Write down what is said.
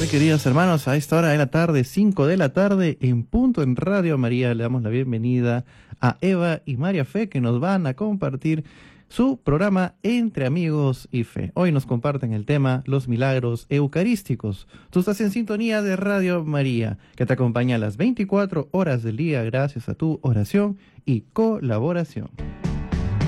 Muy queridos hermanos, a esta hora de la tarde, 5 de la tarde, en punto en Radio María, le damos la bienvenida a Eva y María Fe, que nos van a compartir su programa Entre Amigos y Fe. Hoy nos comparten el tema Los Milagros Eucarísticos. Tú estás en sintonía de Radio María, que te acompaña a las 24 horas del día gracias a tu oración y colaboración.